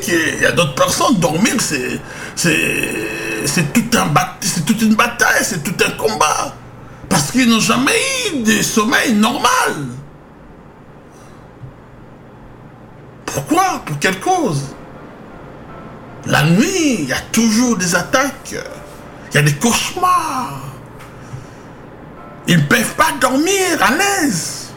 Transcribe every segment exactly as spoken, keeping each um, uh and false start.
qu'il y a d'autres personnes, dormir, c'est, c'est, c'est, tout un bat, c'est toute une bataille, c'est tout un combat. Parce qu'ils n'ont jamais eu de sommeil normal. Pourquoi? Pour quelle cause? La nuit, il y a toujours des attaques, il y a des cauchemars. Ils ne peuvent pas dormir à l'aise.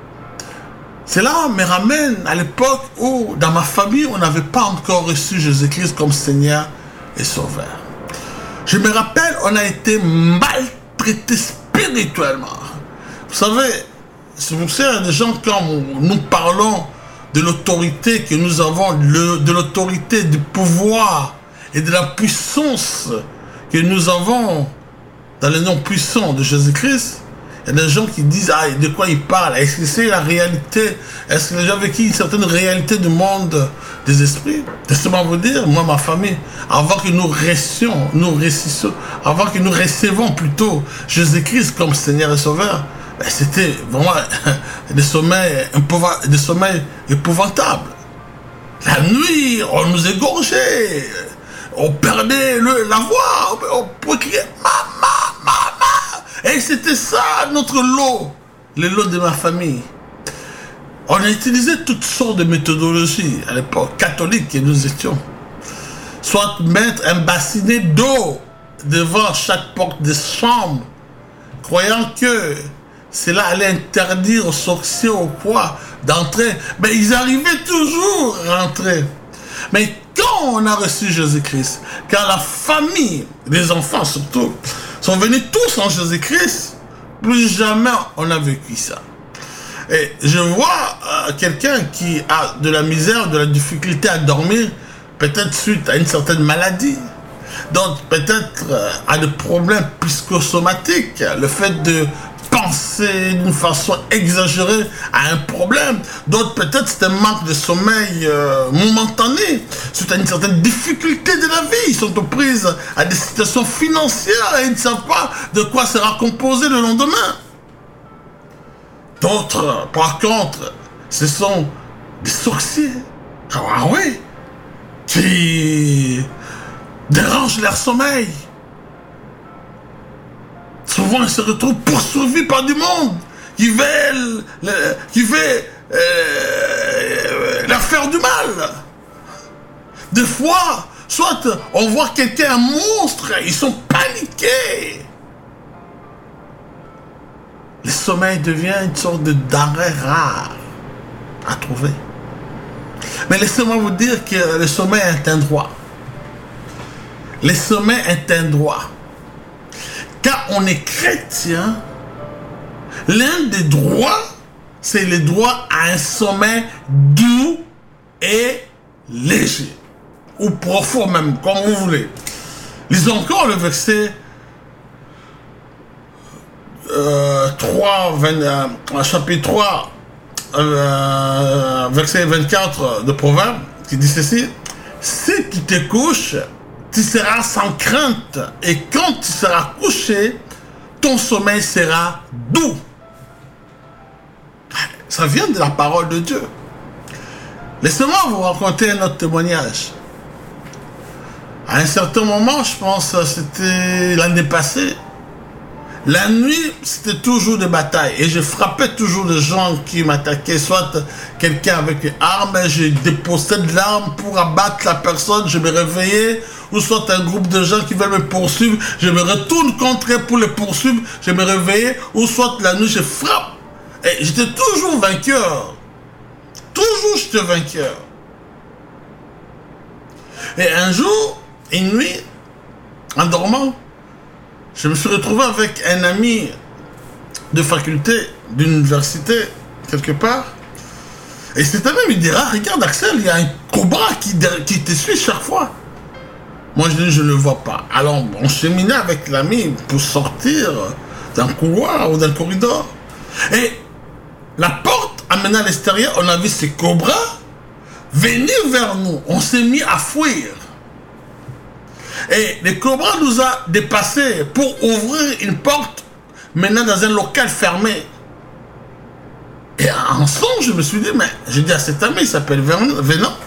Cela me ramène à l'époque où, dans ma famille, on n'avait pas encore reçu Jésus-Christ comme Seigneur et Sauveur. Je me rappelle, on a été maltraités spirituellement. Vous savez, c'est pour ça que des gens, quand nous parlons de l'autorité que nous avons, le, de l'autorité, du pouvoir et de la puissance que nous avons dans le nom puissant de Jésus-Christ, il y a des gens qui disent, ah, de quoi ils parlent? Est-ce que c'est la réalité? Est-ce que les gens ont vécu une certaine réalité du monde des esprits? Laissez-moi vous dire, moi, ma famille, avant que nous restions, nous récissons, avant que nous recevons plutôt Jésus-Christ comme Seigneur et Sauveur, ben, c'était vraiment des sommeils, des sommeils épouvantables. La nuit, on nous égorgeait, on perdait le, la voix, on pouvait crier « Maman, maman !» Et c'était ça notre lot, le lot de ma famille. On a utilisé toutes sortes de méthodologies à l'époque catholique que nous étions. Soit mettre un bassinet d'eau devant chaque porte de chambre, croyant que cela allait interdire aux sorciers ou quoi d'entrer. Mais ils arrivaient toujours à rentrer. Mais quand on a reçu Jésus-Christ, quand la famille, les enfants surtout, sont venus tous en Jésus-Christ, plus jamais on a vécu ça. Et je vois euh, quelqu'un qui a de la misère, de la difficulté à dormir, peut-être suite à une certaine maladie. Donc peut-être euh, à des problèmes psychosomatiques, le fait de penser d'une façon exagérée à un problème. D'autres, peut-être, c'est un manque de sommeil euh, momentané, suite à une certaine difficulté de la vie. Ils sont aux prises à des situations financières et ils ne savent pas de quoi sera composé le lendemain. D'autres, par contre, ce sont des sorciers. Ah oui, qui dérangent leur sommeil. Souvent, ils se retrouvent poursuivis par du monde qui veut, le, qui veut euh, leur faire du mal. Des fois, soit on voit quelqu'un, un monstre, ils sont paniqués. Le sommeil devient une sorte de denrée rare à trouver. Mais laissez-moi vous dire que le sommeil est un droit. Le sommeil est un droit. Quand on est chrétien, l'un des droits, c'est le droit à un sommeil doux et léger. Ou profond même, comme vous voulez. Lisons encore le verset euh, trois, vingt, euh, chapitre trois, euh, verset vingt-quatre de Proverbe, qui dit ceci. Si tu te couches, tu seras sans crainte, et quand tu seras couché, ton sommeil sera doux. Ça vient de la parole de Dieu. Laissez-moi vous raconter un autre témoignage. À un certain moment, je pense que c'était l'année passée, la nuit, c'était toujours des batailles. Et je frappais toujours les gens qui m'attaquaient. Soit quelqu'un avec une arme, je déposais de l'arme pour abattre la personne, je me réveillais. Ou soit un groupe de gens qui veulent me poursuivre, je me retourne contre eux pour les poursuivre, je me réveillais. Ou soit la nuit, je frappe. Et j'étais toujours vainqueur. Toujours j'étais vainqueur. Et un jour, une nuit, en dormant, je me suis retrouvé avec un ami de faculté, d'université, quelque part. Et cet ami me dira, regarde Axel, il y a un cobra qui, qui te suit chaque fois. Moi, je dis, je ne le vois pas. Alors, on cheminait avec l'ami pour sortir d'un couloir ou d'un corridor. Et la porte amenant à l'extérieur, on a vu ces cobras venir vers nous. On s'est mis à fuir. Et les cobras nous a dépassés pour ouvrir une porte maintenant dans un local fermé. Et en songe, je me suis dit, mais j'ai dit à cet ami, il s'appelle Venant,